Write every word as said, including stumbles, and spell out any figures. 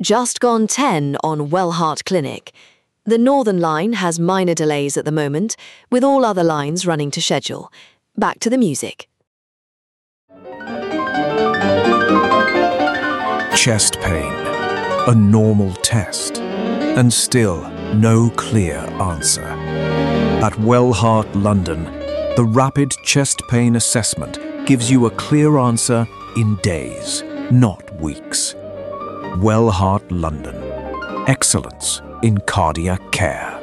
Just gone ten on Wellheart Clinic. The Northern Line has minor delays at the moment, with all other lines running to schedule. Back to the music. Chest pain, a normal test, and still no clear answer. At Wellheart London, the rapid chest pain assessment gives you a clear answer in days, not weeks. Wellheart London. Excellence in cardiac care.